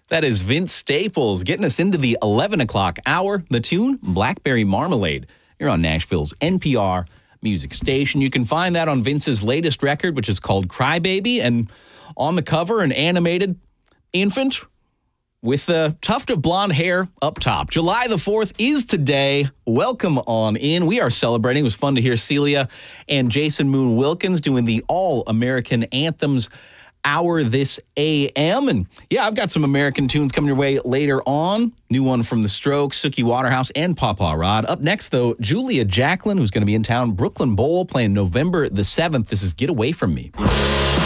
That is Vince Staples getting us into the 11 o'clock hour. The tune, Blackberry Marmalade. You're on Nashville's NPR music station. You can find that on Vince's latest record, which is called Crybaby. And on the cover, an animated infant with a tuft of blonde hair up top. July the 4th is today. Welcome on in. We are celebrating. It was fun to hear Celia and Jason Moon Wilkins doing the All-American Anthems hour this AM. And yeah, I've got some American tunes coming your way later on. New one from The Strokes, Suki Waterhouse, and Papa Rod. Up next, though, Julia Jacklin, who's going to be in town. Brooklyn Bowl playing November the 7th. This is Get Away From Me.